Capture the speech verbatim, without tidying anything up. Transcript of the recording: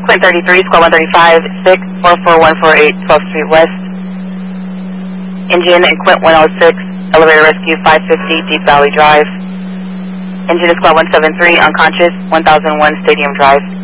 Quint thirty-three, Squad one thirty-five, six four four one four eight, twelfth Street West. Engine and Quint one oh six, elevator rescue five fifty, Deep Valley Drive. Engine is Squad one seventy-three, unconscious, one thousand one Stadium Drive.